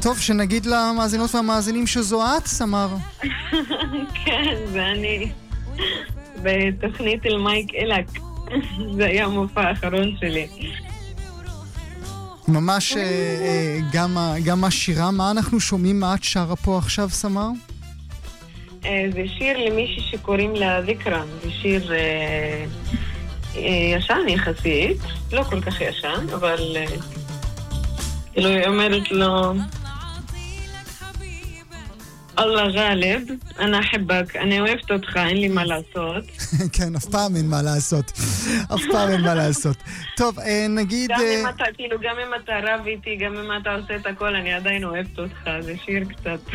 טוב, שנגיד למאזינות והמאזינים שזו את, סמר. כן, זה אני. בתוכנית אל מייק אלק. זה היה המופע האחרון שלי. ממש גם השירה, מה אנחנו שומעים, מה את שרה פה עכשיו, סמר? זה שיר למישהי שקוראים לה זיקרן. זה שיר ישן יחסית, לא כל כך ישן, אבל כאילו היא אומרת לו אללה גאלב, אני אחבק, אני אוהבת אותך, אין לי מה לעשות. כן, אף פעם אין מה לעשות. אף פעם אין מה לעשות. טוב, נגיד... גם אם אתה, כאילו, גם אם אתה רב איתי, גם אם אתה עושה את הכל, אני עדיין אוהבת אותך. זה שיר קצת.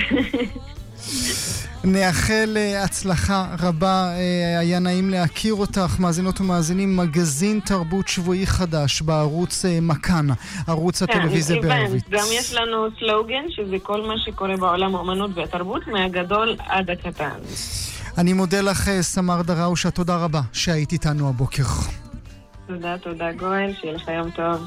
נאחל הצלחה רבה, היה נעים להכיר אותך, מאזינות ומאזינים, מגזין תרבות שבועי חדש בערוץ מכאן, ערוץ הטלוויזיה בערבית. גם יש לנו סלוגן, שזה כל מה שקורה בעולם האמנות והתרבות, מהגדול עד הקטן. אני מודה לך, סמר דראושה, תודה רבה שהיית איתנו הבוקר. תודה גואל, שיהיה לך יום טוב.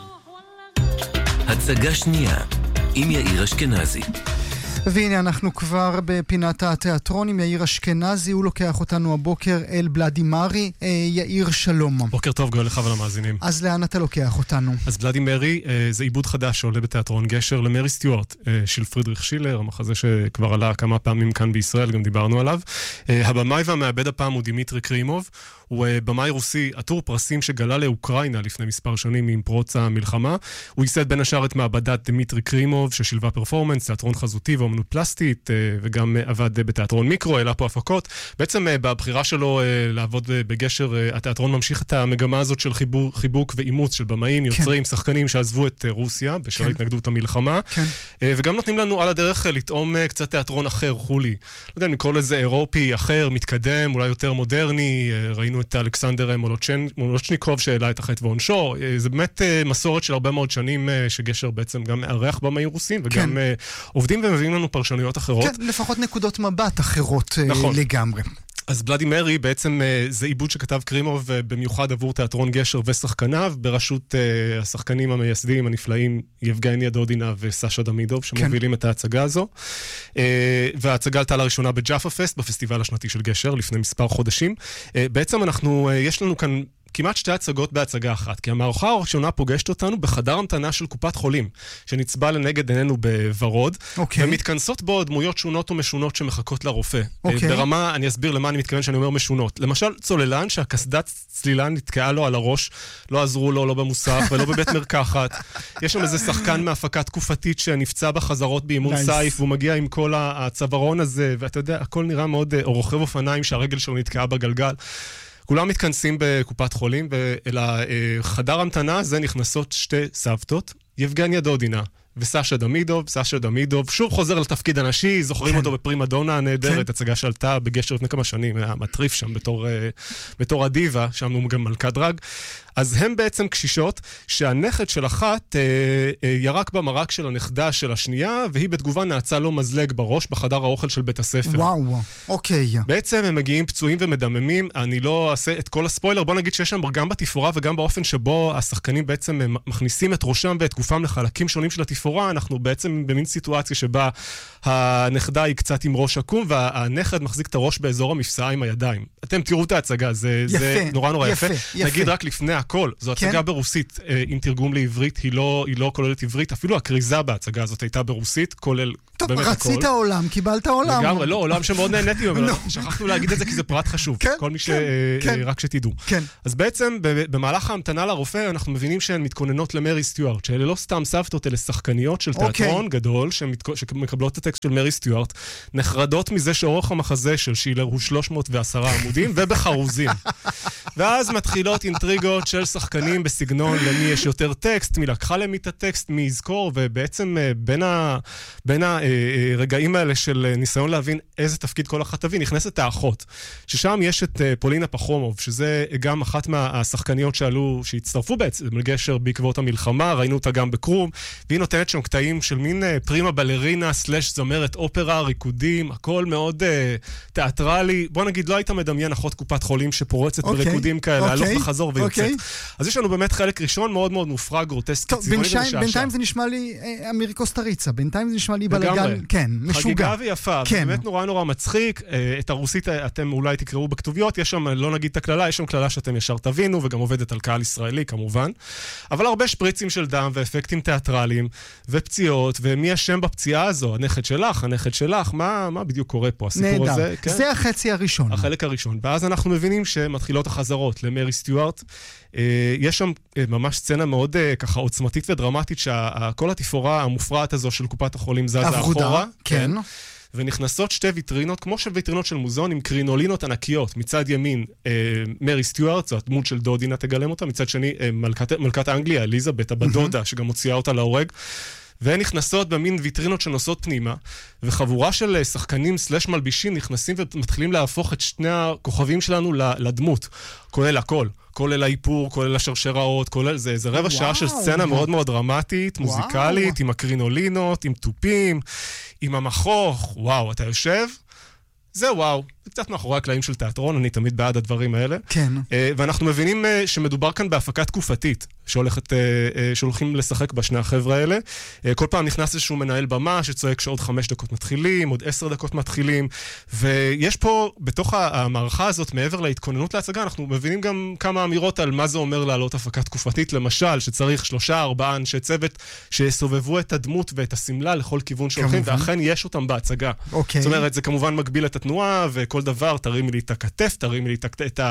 הצגה שנייה עם יאיר אשכנזי. והנה אנחנו כבר בפינת התיאטרון עם יאיר אשכנזי, הוא לוקח אותנו הבוקר אל בלאדי מרי. יאיר, שלום. בוקר טוב, גואל לך ולמאזינים. אז לאן אתה לוקח אותנו? אז בלאדי מרי זה עיבוד חדש שעולה בתיאטרון גשר למרי סטיוארט של פרידריך שילר, המחזה שכבר עלה כמה פעמים כאן בישראל, גם דיברנו עליו. הבמאי והמעבד הפעם הוא דימיטרי קרימוב, הוא במאי רוסי עטור פרסים שגלה לאוקראינה לפני מספר שנים עם פרוץ המלחמה. הוא ייסד בין השאר את מעבדת דימיטרי קרימוב ששילבה פרפורמנס, תיאטרון חזותי ואומנות פלסטית, וגם עבד בתיאטרון מיקרו, העלה פה הפקות. בעצם בבחירה שלו לעבוד בגשר, התיאטרון ממשיך את המגמה הזאת של חיבוק ואימוץ של במאים, יוצרים, שחקנים שעזבו את רוסיה בשל התנגדות המלחמה, וגם נותנים לנו על הדרך לטעום קצת תיאטרון אחר, חולי. לא יודע, נקרא לזה אירופי, אחר, מתקדם, אולי יותר מודרני. ראינו את אלכסנדר מולוצ'ניקוב שהעלה את החטא ועונשו. זה באמת מסורת של הרבה מאוד שנים שגשר בעצם גם מארח במאים רוסים, וגם עובדים ומביאים לנו פרשנויות אחרות. כן, לפחות נקודות מבט אחרות לגמרי. אז בלאדי מרי בעצם זה עיבוד שכתב קרימוב במיוחד עבור תיאטרון גשר ושחקניו, בראשות השחקנים המייסדים הנפלאים יבגניה דודינה וסשה דמידוב, שמובילים את ההצגה הזו. וההצגה עלתה לראשונה בג'אפה פסט, בפסטיבל השנתי של גשר, לפני מספר חודשים. בעצם יש לנו כאן כמעט שתי הצגות בהצגה אחת, כי המערכה הראשונה פוגשת אותנו בחדר המתנה של קופת חולים, שנצבע לנגד עינינו בוורוד, ומתכנסות בו דמויות שונות ומשונות שמחכות לרופא. ברמה, אני אסביר למה אני מתכוון שאני אומר משונות. למשל, צוללן שהקסדת צלילה נתקעה לו על הראש, לא עזרו לו, לא במוסך ולא בבית מרקחת. יש שם איזה שחקן מהפקה תקופתית שנפצע בחזרות באימון סייף, והוא מגיע עם כל הצווארון הזה, ואתה יודע, הכל נראה מאוד, או רוכב אופניים שהרגל שלו נתקעה בגלגל. כולם מתכנסים בקופת חולים, ואל החדר המתנה הזה נכנסות שתי סבתות, יבגניה דודינה וסשה דמידוב. סשה דמידוב שוב חוזר לתפקיד הנשי, זוכרים אותו בפרימדונה הנהדרת, הצגה שעלתה בגשר לפני כמה שנים, היה מטריף שם בתור הדיבה, שם הוא גם מלכה דרג. אז הם בעצם קשישות שהנכד של אחת ירק במרק של הנכדה של השנייה, והיא בתגובה נעצה לו מזלג בראש בחדר האוכל של בית הספר. וואו, אוקיי. בעצם הם מגיעים פצועים ומדממים, אני לא אעשה את כל הספוילר, בוא נגיד שיש שם גם בתפאורה וגם באופן שבו השחקנים בעצם מכניסים את ראשם ואת גופם לחלקים שונים של התפאורה, אנחנו בעצם במין סיטואציה שבה הנכדה היא קצת עם ראש עקום, והנכד מחזיק את הראש באזור המפסעה עם הידיים. אתם תראו את ההצגה, זה נורא נורא יפה. נגיד רק לפני הכל, זו הצגה ברוסית עם תרגום לעברית, היא לא כוללת עברית, אפילו הקריזה בהצגה הזאת הייתה ברוסית, כולל טוב, רצית עולם, קיבלת עולם. לגמרי, לא, עולם שמאוד נהניתי, אבל שכחנו להגיד את זה כי זה פרט חשוב, כל מי רק שתדעו. אז בעצם במהלך ההמתנה לרופא אנחנו מבינים שהן מתכוננות למרי סטיוארט, שאלה לא סתם סבתות, אלה שחקניות של תיאטרון גדול, שמקבלות את הטקסט של מרי סטיוארט, נחרדות מזה שאורך המחזה של שילר הוא 310 עמודים ובחרוזים. ואז מתחילות אינטריגות של שחקנים בסגנון למי יש יותר טקסט, מי לקחה למי את הטקסט, מי יזכור, ובעצם בין הרגעים האלה של ניסיון להבין איזה תפקיד כל אחת תביא, נכנסת האחות, ששם יש את פולינה פחומוב, שזה גם אחת מהשחקניות שהצטרפו בעצם לגשר בעקבות המלחמה, ראינו אותה גם בקרום, והיא נותנת באמת שם קטעים של מין פרימה בלרינה סלש זמרת אופרה, ריקודים, הכל מאוד תיאטרלי. בוא נגיד, לא היית מדמיין אחות קופת חולים שפורצת בריקודים כאלה, הלוך וחזור ויוצאת. אז יש לנו באמת חלק ראשון מאוד מאוד מופרע, גרוטסקי, צבעוני ומשעשע. בינתיים זה נשמע לי אמיר קוסטריצה, בינתיים זה נשמע לי בלגן, כן, משוגע. חגיגה ויפה, באמת נורא נורא מצחיק. את הרוסית אתם אולי תקראו בכתוביות, יש שם, לא נגיד את הכללה, יש שם כללה שאתם ישר תבינו, וגם עובדת על קהל ישראלי כמובן. אבל הרבה שפריצים של דם ואפקטים תיאטרליים ופציעות, ומי השם בפציעה הזו? הנכד שלך, מה בדיוק קורה פה? הסיפור הזה, כן? זה החצי הראשון. החלק הראשון. ואז אנחנו מבינים שמתחילות החזרות למרי סטיוארט. יש שם ממש סצנה מאוד ככה עוצמתית ודרמטית, שכל התפאורה המופרעת הזו של קופת החולים זזה אחורה. כן. ונכנסות שתי ויטרינות, כמו שוויטרינות של מוזיאון, עם קרינולינות ענקיות. מצד ימין, מרי סטיוארט, זו הדמות של דודינה תגלם אותה, מצד שני, מלכת האנגליה, אליזבת, הבדודה, שגם מוציאה אותה להורג. והן נכנסות במין ויטרינות שנוסעות פנימה, וחבורה של שחקנים סלש מלבישים נכנסים ומתחילים להפוך את שני הכוכבים שלנו לדמות. כולל הכל. כולל האיפור, כולל השרשראות, כולל זה רבע שעה של סצנה מאוד מאוד דרמטית, מוזיקלית, עם הקרינולינות, עם טופים, עם המחוך. וואו, אתה יושב? זה וואו. זה קצת מאחורי הקלעים של תיאטרון, אני תמיד בעד הדברים האלה. כן. ואנחנו מבינים שמדובר כאן בהפקה תקופתית, שהולכים לשחק בשני החבר'ה האלה. כל פעם נכנס איזשהו מנהל במה שצועק שעוד 5 דקות מתחילים, עוד 10 דקות מתחילים, ויש פה, בתוך המערכה הזאת, מעבר להתכוננות להצגה, אנחנו מבינים גם כמה אמירות על מה זה אומר לעלות הפקה תקופתית, למשל, שצריך 3-4 אנשי צוות שיסובבו את הדמות ואת הסמלה לכל כיוון שהולכים, ואכן יש אותם בהצגה. אוקיי. זאת אומרת, זה כמובן מגביל את התנועה, וכל דבר, תרימי לי את הכתף, תרימי לי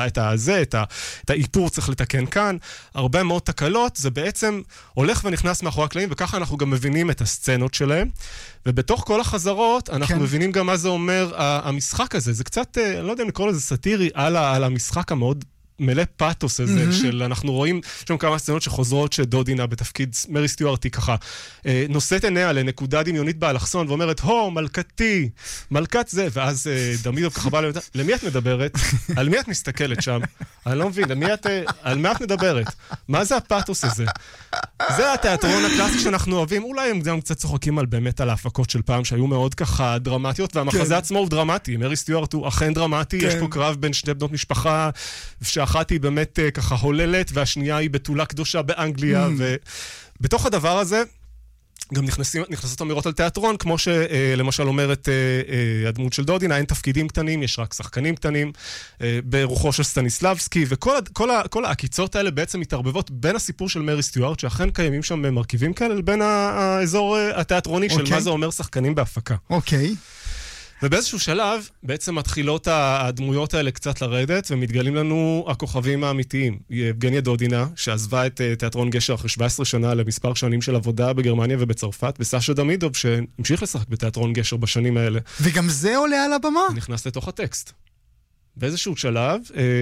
את האיפור צריך לתקן כאן. הרבה מאוד תקלות, זה בעצם הולך ונכנס מאחורי הקלעים, וככה אנחנו גם מבינים את הסצנות שלהם. ובתוך כל החזרות, אנחנו מבינים גם מה זה אומר המשחק הזה. זה קצת, אני לא יודע אם לקרוא לזה סאטירי, על המשחק המאוד מלא פאטוס הזה, של אנחנו רואים, יש שם כמה סצנות שחוזרות שדודינה בתפקיד מרי סטיוארט היא ככה, נושאת עיניה לנקודה דמיונית באלכסון, ואומרת, מלכתי, מלכת זה, ואז דמידוב ככה בא למי את מדברת? על מי את מסתכלת שם? אני לא מבין, על מי את מדברת? מה זה הפאטוס הזה? זה התיאטרון הקלאסי שאנחנו אוהבים, אולי הם גם קצת צוחקים באמת על ההפקות של פעם, שהיו מאוד ככה דרמטיות, והמחזה עצמו הוא דרמטי, מרי סטיוארט הוא אכן דרמטי, יש פה קרב בין שתי בנות משפחה, שאחת היא באמת ככה הוללת, והשנייה היא בתולה קדושה באנגליה, ובתוך הדבר הזה, גם נכנסות אמירות על תיאטרון, כמו שלמשל אומרת הדמות של דודינה, אין תפקידים קטנים, יש רק שחקנים קטנים, ברוחו של סטניסלבסקי, וכל העקיצות האלה בעצם מתערבבות בין הסיפור של מרי סטיוארט, שאכן קיימים שם מרכיבים כאלה, לבין האזור התיאטרוני של מה זה אומר שחקנים בהפקה. אוקיי. ובאיזשהו שלב, בעצם מתחילות הדמויות האלה קצת לרדת, ומתגלים לנו הכוכבים האמיתיים. יבגניה דודינה, שעזבה את תיאטרון גשר אחרי 17 שנה למספר שנים של עבודה בגרמניה ובצרפת, וסשה דמידוב, שהמשיך לשחק בתיאטרון גשר בשנים האלה. וגם זה עולה על הבמה? נכנס לתוך הטקסט. באיזשהו שלב,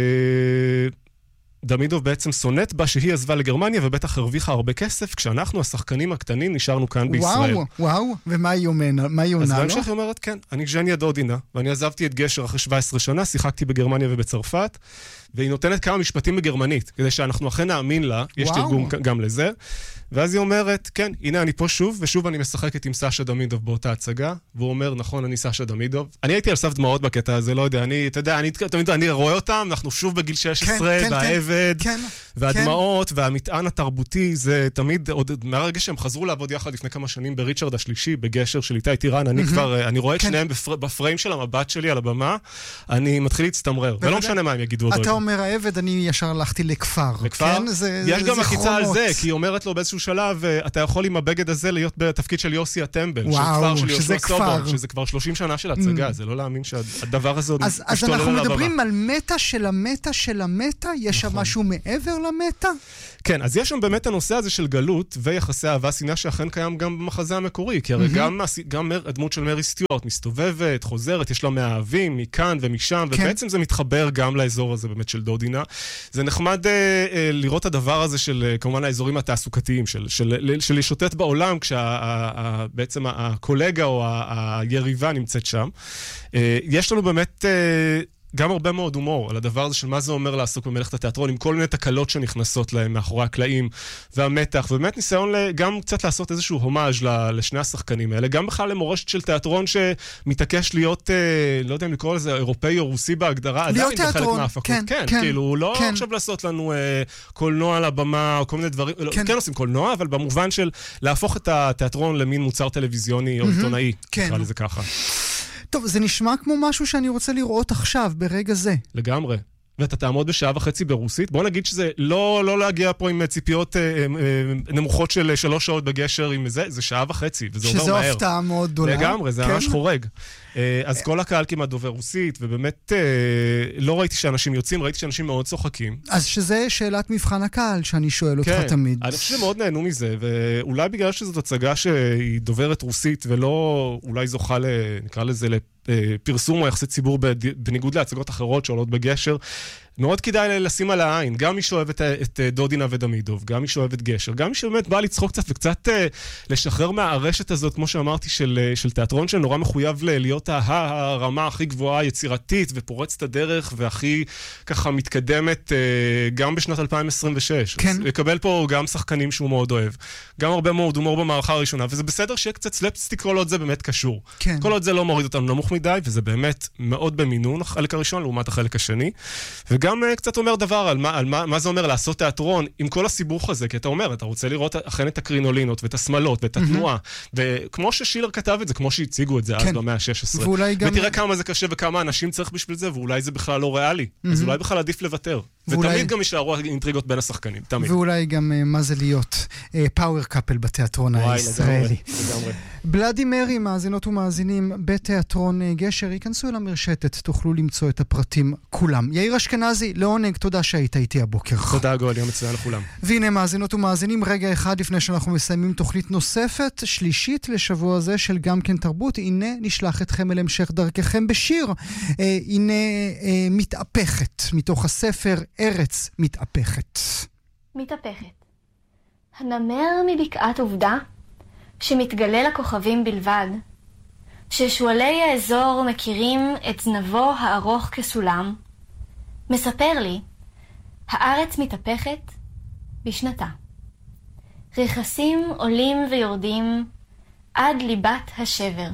דמידוב בעצם סונט בה שהיא עזבה לגרמניה, ובטח הרוויחה הרבה כסף, כשאנחנו, השחקנים הקטנים, נשארנו כאן בישראל. וואו, ומה היא עונה לו? אז בהמשך היא אומרת, כן, אני ג'ניה דודינה, ואני עזבתי את גשר אחרי 17 שנה, שיחקתי בגרמניה ובצרפת, והיא נותנת כמה משפטים בגרמנית, כדי שאנחנו אכן נאמין לה, יש תרגום גם לזה, ואז היא אומרת, כן, הנה אני פה שוב, ושוב אני משחקת עם סשה דמידוב באותה הצגה, והוא אומר, נכון, אני סשה דמידוב. אני הייתי על סף דמעות בקטע הזה, לא יודע, אני רואה אותם, אנחנו שוב בגיל 16, והעבד, והדמעות, והמטען התרבותי, זה תמיד, מהרגע שהם חזרו לעבוד יחד לפני כמה שנים בריצ'רד השלישי, בגשר של איתי טירן, אני רואה את שניהם בפריים של המבט שלי על הבמה, אני מתחיל להצטמרר, ולא משנה מה הם יגידו עוד רגע. אתה אומר העבד, אני ישר הלכתי לכפר. לכפר? יש גם מחיצה על זה, כי היא אומרת לו באיזשהו שלב, אתה יכול עם הבגד הזה להיות בתפקיד של יוסי הטמבל, וואו, שזה כפר. שזה כבר 30 שנה של הצגה, זה לא להאמין שהדבר הזה עוד משתולל על הבמה. אז אנחנו מדברים על מטה של המטה של המטה, יש שם משהו מעבר למטה? כן, אז יש שם באמת הנושא הזה של גלות ויחסי אהבה שנאה שאכן קיים גם במחזה המקורי, כי הרי גם הדמות של מרי סטיוארט מסתובבת, חוזרת, יש לה מאהבים מכאן ומשם, ובעצם זה מתחבר גם לאזור הזה באמת של דודינה. זה נחמד לראות הדבר הזה של כמובן האזורים התעסוקתיים, של לשוטט בעולם כשבעצם הקולגה או היריבה נמצאת שם. יש לנו באמת גם הרבה מאוד הומור על הדבר הזה של מה זה אומר לעסוק במלאכת התיאטרון, עם כל מיני תקלות שנכנסות להם מאחורי הקלעים והמתח, ובאמת ניסיון גם קצת לעשות איזשהו הומאז' לשני השחקנים האלה, גם בכלל למורשת של תיאטרון שמתעקש להיות, לא יודע אם לקרוא לזה אירופאי או רוסי בהגדרה, להיות תיאטרון, כן, כאילו, לא עכשיו לעשות לנו קולנוע על הבמה או כל מיני דברים, כן עושים קולנוע, אבל במובן של להפוך את התיאטרון למין מוצר טלוויזיוני או עיתונאי, נקרא לזה ככה. טוב, זה נשמע כמו משהו שאני רוצה לראות עכשיו, ברגע זה. לגמרי. ואתה תעמוד בשעה וחצי ברוסית. בוא נגיד שזה לא להגיע פה עם ציפיות נמוכות של 3 שעות בגשר עם זה שעה וחצי, וזה עובר מהר. שזו הפתעה מאוד גדולה. לגמרי, זה ממש חורג. אז כל הקהל כמעט דובר רוסית, ובאמת לא ראיתי שאנשים יוצאים, ראיתי שאנשים מאוד צוחקים. אז שזה שאלת מבחן הקהל שאני שואל אותך תמיד. אני חושב שמאוד נהנו מזה, ואולי בגלל שזאת הצגה שהיא דוברת רוסית, ולא אולי זוכה, נקרא לזה, פרסום או יחסי ציבור בניגוד להצגות אחרות שעולות בגשר, מאוד כדאי לשים על העין, גם מי שאוהב את דודינה ודמידוב, גם מי שאוהב את גשר, גם מי שבאמת בא לצחוק קצת וקצת לשחרר מהרשת הזאת, כמו שאמרתי, של תיאטרון שנורא מחויב להיות הרמה הכי גבוהה, יצירתית ופורצת הדרך והכי ככה מתקדמת גם בשנת 2026. כן. יקבל פה גם שחקנים שהוא מאוד אוהב, גם הרבה מאוד הומור במערכה הראשונה, וזה בסדר שיהיה קצת סלפסטיק כל עוד זה באמת קשור. כן. כל עוד זה לא מוריד אותנו נמוך מדי, וזה באמת מאוד במינון, החלק הראשון לעומת החלק השני. וגם קצת אומר דבר על מה זה אומר לעשות תיאטרון עם כל הסיבוך הזה, כי אתה אומר, אתה רוצה לראות אכן את הקרינולינות ואת השמלות ואת התנועה, וכמו ששילר כתב את זה, כמו שהציגו את זה אז במאה ה-16. ותראה כמה זה קשה וכמה אנשים צריך בשביל זה, ואולי זה בכלל לא ריאלי. אז אולי בכלל עדיף לוותר. ותמיד גם יישארו אינטריגות בין השחקנים, תמיד. ואולי גם מה זה להיות פאוור קאפל בתיאטרון הישראלי. בלדימרי, מאזינות ומאזינים בתיאטרון גשר, ייכנסו אל המרשתת, תוכלו למצוא את הפרטים כולם. יאיר אשכנזי, לעונג, תודה שהיית איתי הבוקר. תודה גואל, יום מצוין לכולם. והנה מאזינות ומאזינים, רגע אחד לפני שאנחנו מסיימים תוכנית נוספת, שלישית לשבוע הזה של גם כן תרבות, הנה נשלח אתכם אל המשך דרככם בשיר. הנה מתהפכת, מתוך הספר ארץ מתהפכת. מתהפכת. הנמר מבקעת עובדה, שמתגלה לכוכבים בלבד, ששואלי האזור מכירים את זנבו הארוך כסולם, מספר לי, הארץ מתהפכת בשנתה. רכסים עולים ויורדים עד ליבת השבר.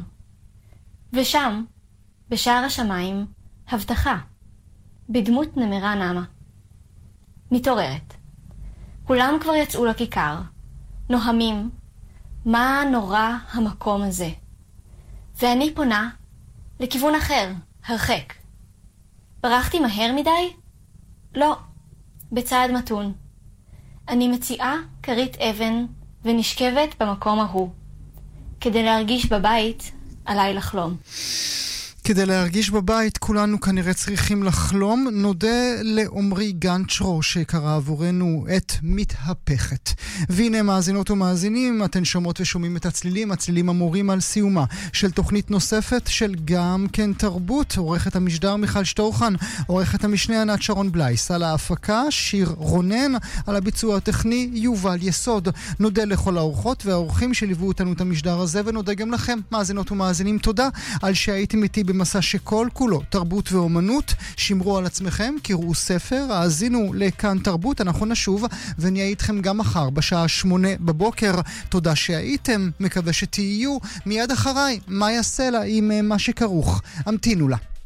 ושם, בשער השמיים, הבטחה, בדמות נמרה נמה. מתעוררת. כולם כבר יצאו לכיכר, נוהמים, מה נורא המקום הזה. ואני פונה לכיוון אחר, הרחק. ברחתי מהר מדי? לא, בצעד מתון. אני מציעה כרית אבן ונשכבת במקום ההוא, כדי להרגיש בבית עליי לחלום. כדי להרגיש בבית, כולנו כנראה צריכים לחלום. נודה לעומרי גנצ'רו שקרא עבורנו את מתהפכת. והנה מאזינות ומאזינים, אתן שומעות ושומעים את הצלילים המורים על סיומה של תוכנית נוספת של גם כן תרבות. עורכת המשדר מיכל שטורחן, עורכת המשנה ענת שרון בלייס, על ההפקה שיר רונן, על הביצוע הטכני יובל יסוד. נודה לכל האורחות והאורחים שליוו אותנו את המשדר הזה, ונודה גם לכם מאזינות ומאזינים. תודה על שהייתם איתי במסע שכל כולו תרבות ואומנות. שמרו על עצמכם, קראו ספר, האזינו לכאן תרבות. אנחנו נשוב ונהיה איתכם גם מחר בשעה 8 בבוקר. תודה שהייתם, מקווה שתהיו. מיד אחריי, מה יעשה לה עם מה שכרוך. המתינו לה.